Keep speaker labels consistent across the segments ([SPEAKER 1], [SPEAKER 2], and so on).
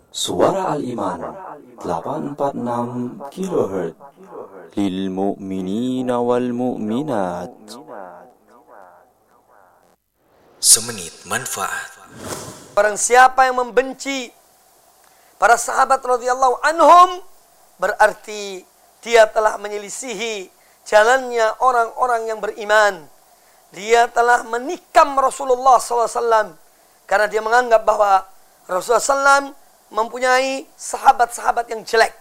[SPEAKER 1] Suara Al-Iman 846 kHz lil mu'minina wal mu'minat.
[SPEAKER 2] Semenit manfaat.
[SPEAKER 3] Barang siapa yang membenci para sahabat radhiyallahu anhum, berarti dia telah menyelisihi jalannya orang-orang yang beriman. Dia telah menikam Rasulullah SAW karena dia menganggap bahwa Rasulullah SAW mempunyai sahabat-sahabat yang jelek.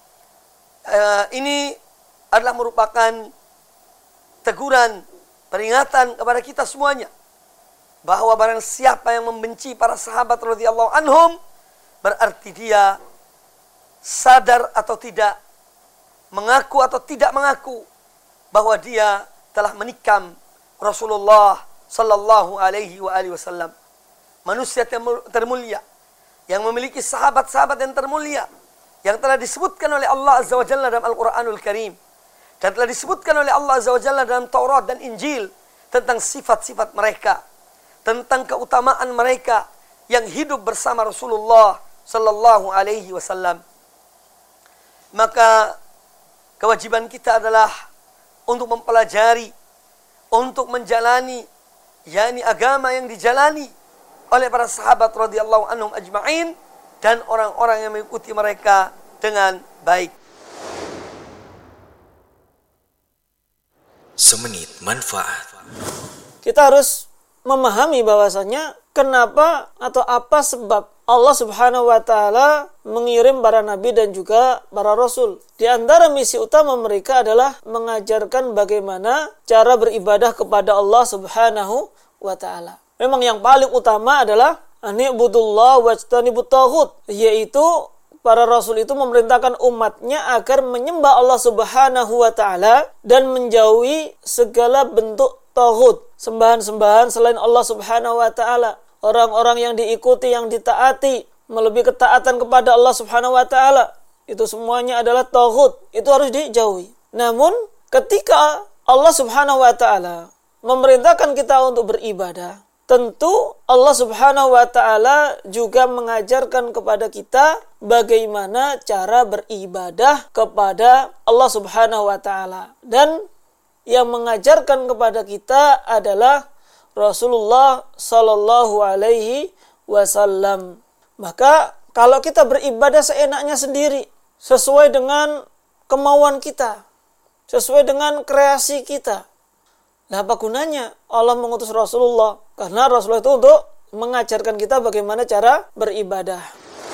[SPEAKER 3] Ini adalah merupakan teguran, peringatan kepada kita semuanya, bahwa barang siapa yang membenci para sahabat radhiyallahu anhum, berarti dia sadar atau tidak, mengaku atau tidak mengaku bahwa dia telah menikam Rasulullah sallallahu alaihi wasallam, manusia termulia yang memiliki sahabat-sahabat yang termulia, yang telah disebutkan oleh Allah Azza wa Jalla dalam Al-Quranul Karim, dan telah disebutkan oleh Allah Azza wa Jalla dalam Taurat dan Injil tentang sifat-sifat mereka, tentang keutamaan mereka yang hidup bersama Rasulullah sallallahu alaihi wasallam. Maka kewajiban kita adalah untuk mempelajari, untuk menjalani yakni agama yang dijalani oleh para sahabat radhiyallahu anhum ajma'in dan orang-orang yang mengikuti mereka dengan baik.
[SPEAKER 2] Semenit manfaat.
[SPEAKER 4] Kita harus memahami bahwasanya kenapa atau apa sebab Allah Subhanahu wa taala mengirim para nabi dan juga para rasul. Di antara misi utama mereka adalah mengajarkan bagaimana cara beribadah kepada Allah Subhanahu wa taala. Memang yang paling utama adalah ani'budullah wajtanibut taghut, yaitu para rasul itu memerintahkan umatnya agar menyembah Allah Subhanahu wa taala dan menjauhi segala bentuk taghut, sembahan-sembahan selain Allah Subhanahu wa taala. Orang-orang yang diikuti, yang ditaati, melebihi ketaatan kepada Allah Subhanahu wa taala, itu semuanya adalah taghut, itu harus dijauhi. Namun ketika Allah Subhanahu wa taala memerintahkan kita untuk beribadah, tentu Allah Subhanahu wa taala juga mengajarkan kepada kita bagaimana cara beribadah kepada Allah Subhanahu wa taala. Dan yang mengajarkan kepada kita adalah Rasulullah sallallahu alaihi wasallam. Maka kalau kita beribadah seenaknya sendiri, sesuai dengan kemauan kita, sesuai dengan kreasi kita, nah apa gunanya Allah mengutus Rasulullah? Karena Rasulullah itu untuk mengajarkan kita bagaimana cara beribadah.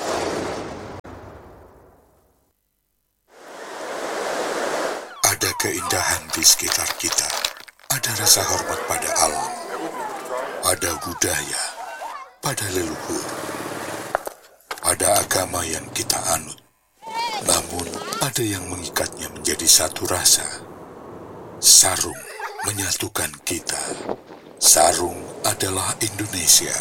[SPEAKER 5] Ada keindahan di sekitar kita. Ada rasa hormat pada alam. Ada budaya pada leluhur. Ada agama yang kita anut. Namun ada yang mengikatnya menjadi satu rasa. Sarung menyatukan kita. Sarung adalah Indonesia.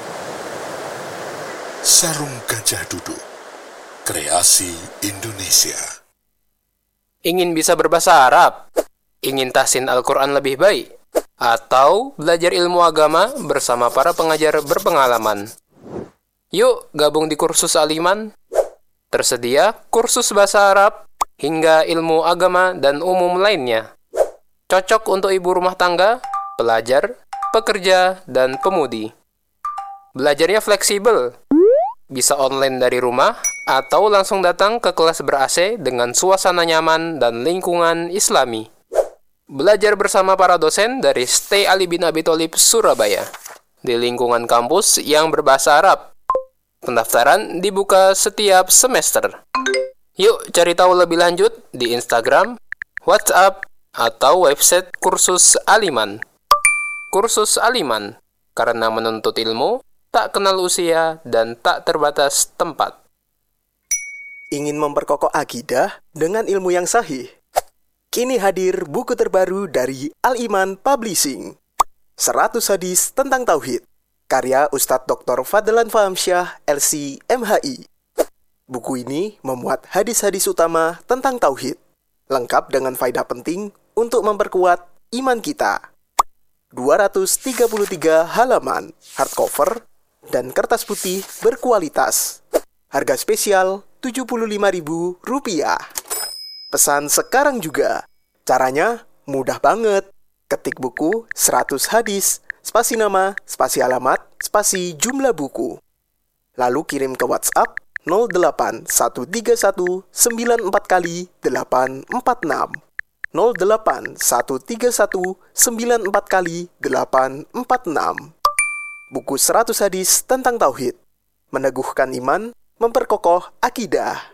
[SPEAKER 5] Sarung Gajah Duduk, kreasi Indonesia.
[SPEAKER 6] Ingin bisa berbahasa Arab? Ingin tahsin Al-Quran lebih baik? Atau belajar ilmu agama bersama para pengajar berpengalaman? Yuk gabung di kursus Al-Iman. Tersedia kursus bahasa Arab hingga ilmu agama dan umum lainnya. Cocok untuk ibu rumah tangga, pelajar, pekerja, dan pemudi. Belajarnya fleksibel. Bisa online dari rumah atau langsung datang ke kelas ber-AC dengan suasana nyaman dan lingkungan Islami. Belajar bersama para dosen dari Stay Ali bin Abi Thalib Surabaya di lingkungan kampus yang berbahasa Arab. Pendaftaran dibuka setiap semester. Yuk cari tahu lebih lanjut di Instagram, WhatsApp, atau website kursus Al-Iman. Kursus Al-Iman, karena menuntut ilmu tak kenal usia dan tak terbatas tempat.
[SPEAKER 7] Ingin memperkokoh akidah dengan ilmu yang sahih? Kini hadir buku terbaru dari Al-Iman Publishing, 100 hadis tentang Tauhid, karya Ustadz Dr. Fadlan Fahamsyah, LC, MHI. Buku ini memuat hadis-hadis utama tentang Tauhid, lengkap dengan faedah penting untuk memperkuat iman kita. 233 halaman, hardcover, dan kertas putih berkualitas. Harga spesial Rp75.000. Pesan sekarang juga. Caranya mudah banget. Ketik buku 100 hadis, spasi nama, spasi alamat, spasi jumlah buku. Lalu kirim ke WhatsApp 0813194 kali 846. 0813194 kali 846. Buku 100 hadis tentang tauhid. Meneguhkan iman, memperkokoh akidah.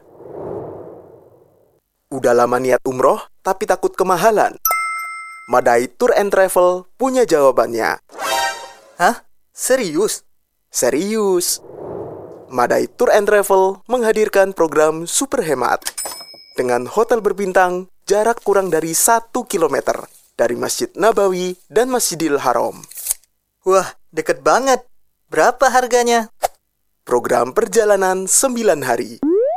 [SPEAKER 7] Udah lama niat umroh, tapi takut kemahalan? Madai Tour and Travel punya jawabannya.
[SPEAKER 8] Hah? Serius?
[SPEAKER 7] Serius. Madai Tour and Travel menghadirkan program super hemat. Dengan hotel berbintang, jarak kurang dari 1 km dari Masjid Nabawi dan Masjidil Haram.
[SPEAKER 8] Wah, deket banget. Berapa harganya?
[SPEAKER 7] Program perjalanan 9 hari.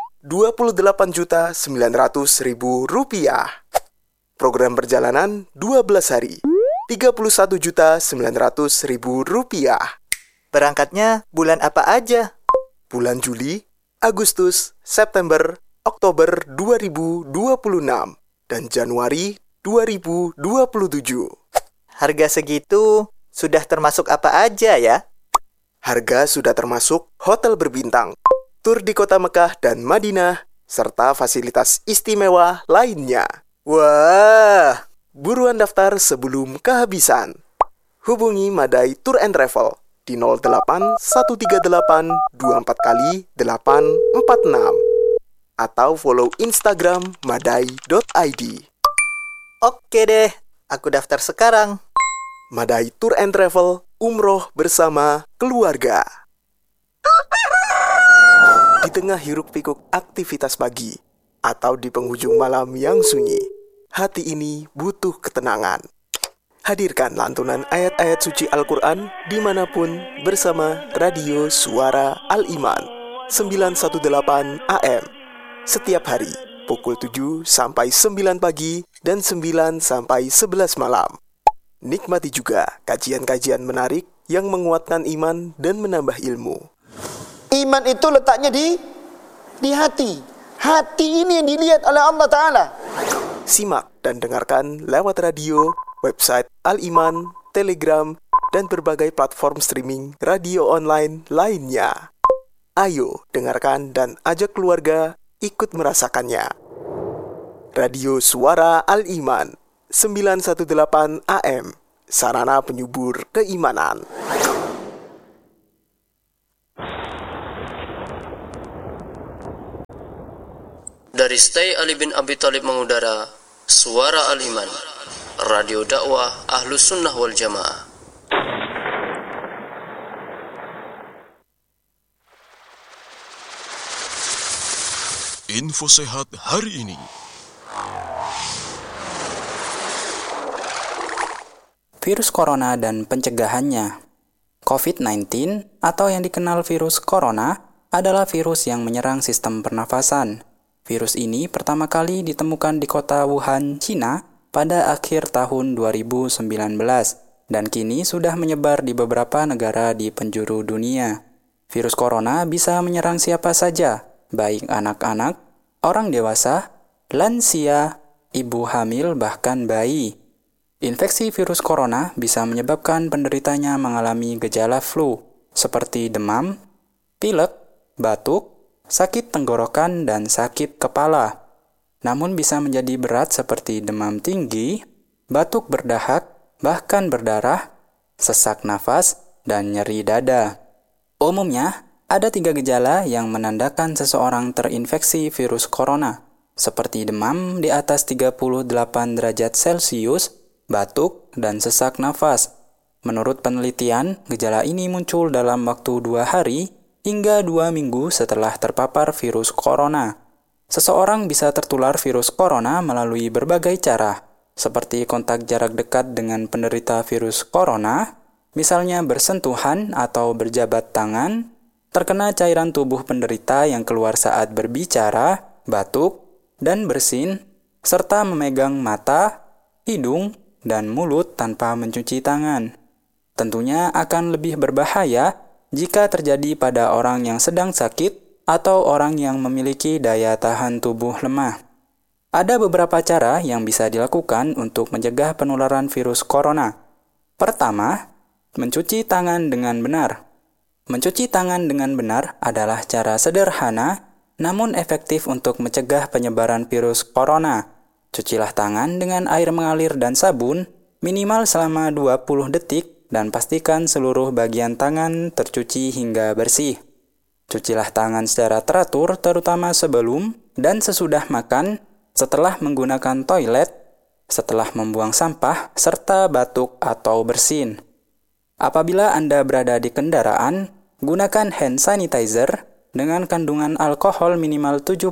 [SPEAKER 7] Rp28.900.000. Program perjalanan 12 hari. Rp31.900.000.
[SPEAKER 8] Berangkatnya bulan apa aja?
[SPEAKER 7] Bulan Juli, Agustus, September, Oktober 2026 dan Januari 2027.
[SPEAKER 8] Harga segitu sudah termasuk apa aja ya?
[SPEAKER 7] Harga sudah termasuk hotel berbintang, tur di kota Mekah dan Madinah, serta fasilitas istimewa lainnya.
[SPEAKER 8] Wah,
[SPEAKER 7] buruan daftar sebelum kehabisan. Hubungi Madai Tour and Travel di 0813824 kali 846 atau follow Instagram madai.id.
[SPEAKER 8] Oke deh, aku daftar sekarang.
[SPEAKER 7] Madai Tour and Travel, umroh bersama keluarga. Di tengah hiruk-pikuk aktivitas pagi atau di penghujung malam yang sunyi, hati ini butuh ketenangan. Hadirkan lantunan ayat-ayat suci Al-Quran dimanapun bersama Radio Suara Al-Iman 918 AM. Setiap hari, pukul 7 sampai 9 pagi dan 9 sampai 11 malam. Nikmati juga kajian-kajian menarik yang menguatkan iman dan menambah ilmu.
[SPEAKER 9] Iman itu letaknya di hati. Hati ini yang dilihat oleh Allah Ta'ala.
[SPEAKER 7] Simak dan dengarkan lewat radio, website Al-Iman, Telegram, dan berbagai platform streaming radio online lainnya. Ayo dengarkan dan ajak keluarga ikut merasakannya. Radio Suara Al-Iman 918 AM, sarana penyubur keimanan.
[SPEAKER 10] Dari Stay Ali bin Abi Thalib mengudara, Suara Al-Iman, Radio dakwah Ahlus Sunnah wal Jamaah.
[SPEAKER 5] Info sehat hari ini.
[SPEAKER 11] Virus corona dan pencegahannya. COVID-19 atau yang dikenal virus corona adalah virus yang menyerang sistem pernafasan. Virus ini pertama kali ditemukan di kota Wuhan, Cina pada akhir tahun 2019 dan kini sudah menyebar di beberapa negara di penjuru dunia. Virus corona bisa menyerang siapa saja, baik anak-anak, orang dewasa, lansia, ibu hamil, bahkan bayi. Infeksi virus corona bisa menyebabkan penderitanya mengalami gejala flu seperti demam, pilek, batuk, sakit tenggorokan, dan sakit kepala. Namun bisa menjadi berat seperti demam tinggi, batuk berdahak, bahkan berdarah, sesak nafas, dan nyeri dada. Umumnya, ada 3 gejala yang menandakan seseorang terinfeksi virus corona, seperti demam di atas 38 derajat Celcius, batuk, dan sesak nafas. Menurut penelitian, gejala ini muncul dalam waktu 2 hari hingga 2 minggu setelah terpapar virus corona. Seseorang bisa tertular virus corona melalui berbagai cara, seperti kontak jarak dekat dengan penderita virus corona, misalnya bersentuhan atau berjabat tangan, terkena cairan tubuh penderita yang keluar saat berbicara, batuk, dan bersin, serta memegang mata, hidung, dan mulut tanpa mencuci tangan. Tentunya akan lebih berbahaya jika terjadi pada orang yang sedang sakit atau orang yang memiliki daya tahan tubuh lemah. Ada beberapa cara yang bisa dilakukan untuk mencegah penularan virus corona. Pertama, mencuci tangan dengan benar. Mencuci tangan dengan benar adalah cara sederhana namun efektif untuk mencegah penyebaran virus corona. Cucilah tangan dengan air mengalir dan sabun minimal selama 20 detik dan pastikan seluruh bagian tangan tercuci hingga bersih. Cucilah tangan secara teratur terutama sebelum dan sesudah makan, setelah menggunakan toilet, setelah membuang sampah, serta batuk atau bersin. Apabila Anda berada di kendaraan, gunakan hand sanitizer dengan kandungan alkohol minimal 70%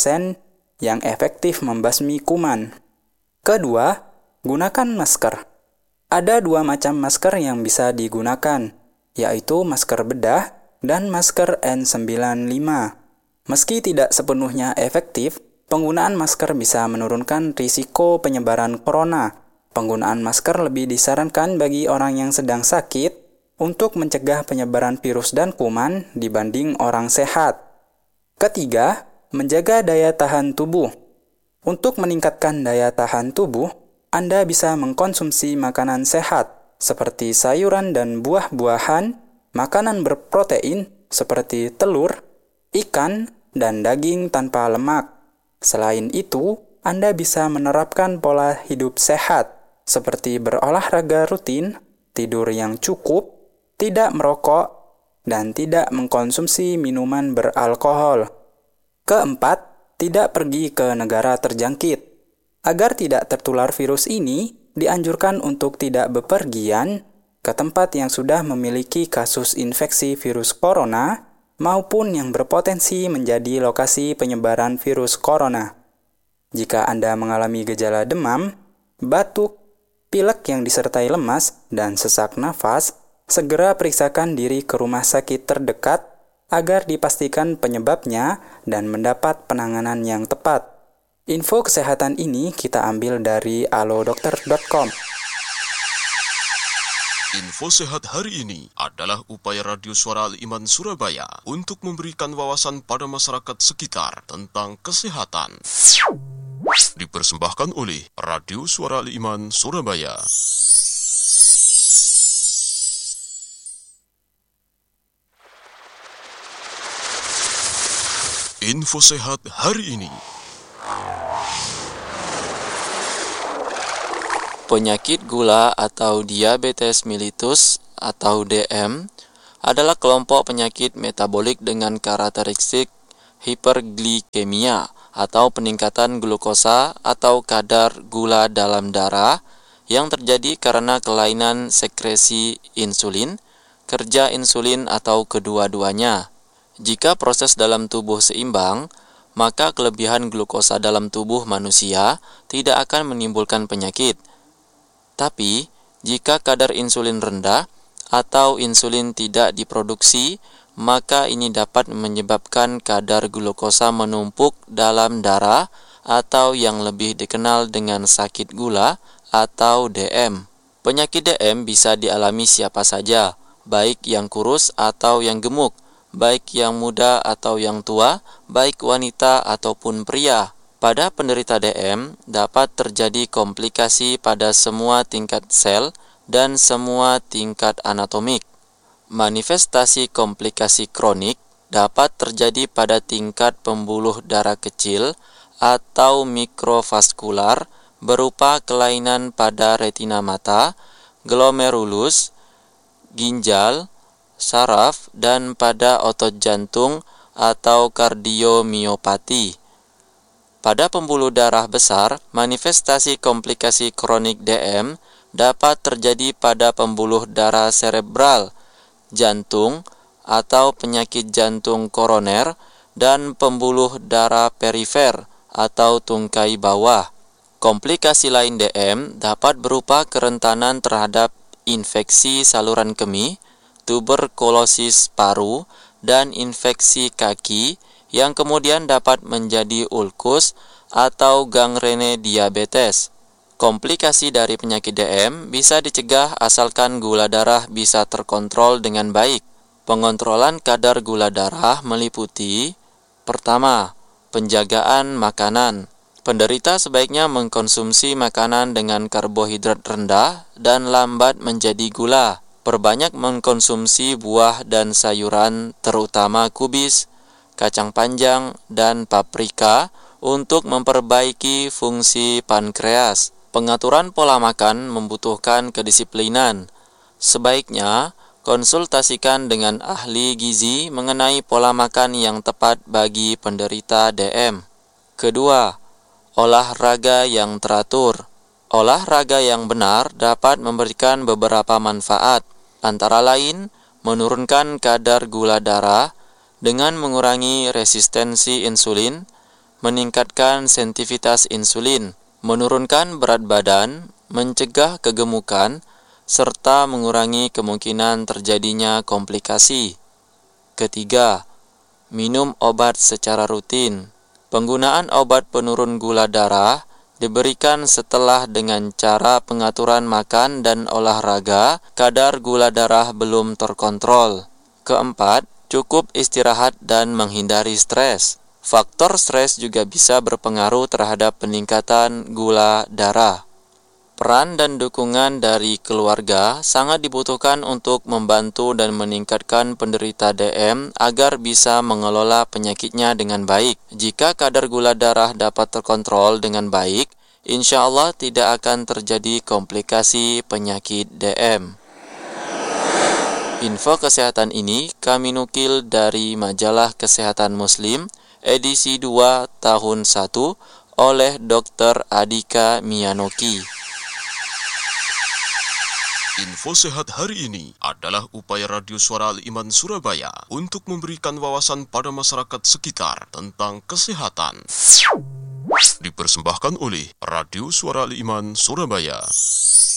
[SPEAKER 11] yang efektif membasmi kuman. Kedua, gunakan masker. Ada 2 macam masker yang bisa digunakan, yaitu masker bedah dan masker N95. Meski tidak sepenuhnya efektif, penggunaan masker bisa menurunkan risiko penyebaran corona. Penggunaan masker lebih disarankan bagi orang yang sedang sakit untuk mencegah penyebaran virus dan kuman dibanding orang sehat. Ketiga, menjaga daya tahan tubuh. Untuk meningkatkan daya tahan tubuh, Anda bisa mengkonsumsi makanan sehat seperti sayuran dan buah-buahan, makanan berprotein seperti telur, ikan, dan daging tanpa lemak. Selain itu, Anda bisa menerapkan pola hidup sehat, seperti berolahraga rutin, tidur yang cukup, tidak merokok, dan tidak mengkonsumsi minuman beralkohol. Keempat, tidak pergi ke negara terjangkit. Agar tidak tertular virus ini, dianjurkan untuk tidak bepergian ke tempat yang sudah memiliki kasus infeksi virus corona, maupun yang berpotensi menjadi lokasi penyebaran virus corona. Jika Anda mengalami gejala demam, batuk, pilek yang disertai lemas, dan sesak nafas, segera periksakan diri ke rumah sakit terdekat agar dipastikan penyebabnya dan mendapat penanganan yang tepat. Info kesehatan ini kita ambil dari alodokter.com.
[SPEAKER 5] Info sehat hari ini adalah upaya Radio Suara Al-Iman Surabaya untuk memberikan wawasan pada masyarakat sekitar tentang kesehatan. Dipersembahkan oleh Radio Suara Al-Iman Surabaya. Info sehat hari ini.
[SPEAKER 12] Penyakit gula atau diabetes mellitus atau DM adalah kelompok penyakit metabolik dengan karakteristik hiperglikemia atau peningkatan glukosa atau kadar gula dalam darah yang terjadi karena kelainan sekresi insulin, kerja insulin atau kedua-duanya. Jika proses dalam tubuh seimbang, maka kelebihan glukosa dalam tubuh manusia tidak akan menimbulkan penyakit. Tapi, jika kadar insulin rendah atau insulin tidak diproduksi, maka ini dapat menyebabkan kadar glukosa menumpuk dalam darah atau yang lebih dikenal dengan sakit gula atau DM. Penyakit DM bisa dialami siapa saja, baik yang kurus atau yang gemuk, baik yang muda atau yang tua, baik wanita ataupun pria. Pada penderita DM, dapat terjadi komplikasi pada semua tingkat sel dan semua tingkat anatomik. Manifestasi komplikasi kronik dapat terjadi pada tingkat pembuluh darah kecil atau mikrovaskular berupa kelainan pada retina mata, glomerulus, ginjal, saraf, dan pada otot jantung atau kardiomiopati. Pada pembuluh darah besar, manifestasi komplikasi kronik DM dapat terjadi pada pembuluh darah serebral, jantung, atau penyakit jantung koroner, dan pembuluh darah perifer atau tungkai bawah. Komplikasi lain DM dapat berupa kerentanan terhadap infeksi saluran kemih, tuberkulosis paru, dan infeksi kaki, yang kemudian dapat menjadi ulkus atau gangrene diabetes. Komplikasi dari penyakit DM bisa dicegah asalkan gula darah bisa terkontrol dengan baik. Pengontrolan kadar gula darah meliputi Pertama, penjagaan makanan. Penderita sebaiknya mengkonsumsi makanan dengan karbohidrat rendah dan lambat menjadi gula. Perbanyak mengkonsumsi buah dan sayuran, terutama kubis, kacang panjang, dan paprika untuk memperbaiki fungsi pankreas. Pengaturan pola makan membutuhkan kedisiplinan. Sebaiknya konsultasikan dengan ahli gizi mengenai pola makan yang tepat bagi penderita DM. Kedua, olahraga yang teratur. Olahraga yang benar dapat memberikan beberapa manfaat, antara lain menurunkan kadar gula darah dengan mengurangi resistensi insulin, meningkatkan sensitivitas insulin, menurunkan berat badan, mencegah kegemukan, serta mengurangi kemungkinan terjadinya komplikasi. Ketiga, minum obat secara rutin. Penggunaan obat penurun gula darah diberikan setelah dengan cara pengaturan makan dan olahraga kadar gula darah belum terkontrol. Keempat, cukup istirahat dan menghindari stres. Faktor stres juga bisa berpengaruh terhadap peningkatan gula darah. Peran dan dukungan dari keluarga sangat dibutuhkan untuk membantu dan meningkatkan penderita DM agar bisa mengelola penyakitnya dengan baik. Jika kadar gula darah dapat terkontrol dengan baik, insya Allah tidak akan terjadi komplikasi penyakit DM. Info kesehatan ini kami nukil dari majalah Kesehatan Muslim, edisi 2 tahun 1 oleh Dr. Adika Miyanoki.
[SPEAKER 5] Info sehat hari ini adalah upaya Radio Suara Al-Iman Surabaya untuk memberikan wawasan pada masyarakat sekitar tentang kesehatan. Dipersembahkan oleh Radio Suara Al-Iman Surabaya.